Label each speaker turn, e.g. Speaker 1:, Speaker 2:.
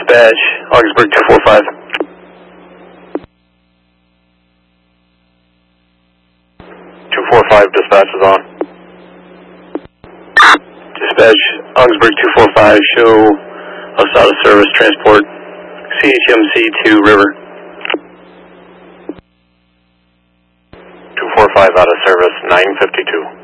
Speaker 1: Dispatch, Augsburg 245. Dispatch is on. Dispatch, Augsburg 245, show us out of service, transport CHMC to River. 245 out of service, 952.